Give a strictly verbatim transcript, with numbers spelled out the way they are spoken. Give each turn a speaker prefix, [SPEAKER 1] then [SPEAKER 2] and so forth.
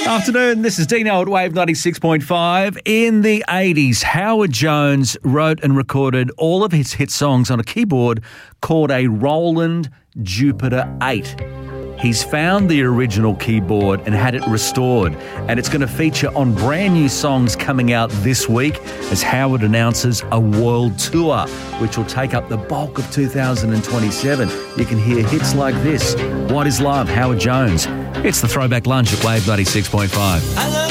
[SPEAKER 1] Afternoon, this is Dino at Wave ninety-six point five. In the eighties, Howard Jones wrote and recorded all of his hit songs on a keyboard called a Roland Jupiter eight. He's found the original keyboard and had it restored, and it's going to feature on brand new songs coming out this week as Howard announces a world tour, which will take up the bulk of two thousand twenty-seven. You can hear hits like this. What is Love? Howard Jones. It's the Throwback Lunch at Wave ninety-six point five.